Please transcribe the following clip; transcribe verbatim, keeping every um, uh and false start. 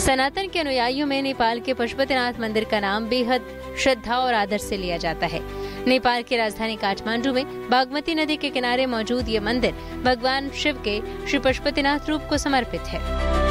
सनातन के अनुयायियों में नेपाल के पशुपतिनाथ मंदिर का नाम बेहद श्रद्धा और आदर से लिया जाता है। नेपाल की राजधानी काठमांडू में बागमती नदी के किनारे मौजूद ये मंदिर भगवान शिव के श्री पशुपतिनाथ रूप को समर्पित है।